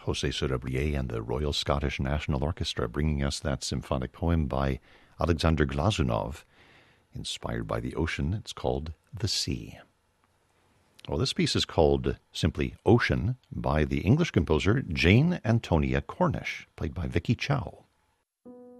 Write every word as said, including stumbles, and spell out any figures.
José Sorabrier and the Royal Scottish National Orchestra bringing us that symphonic poem by Alexander Glazunov, inspired by the ocean. It's called The Sea. Well, this piece is called simply Ocean by the English composer Jane Antonia Cornish, played by Vicky Chow.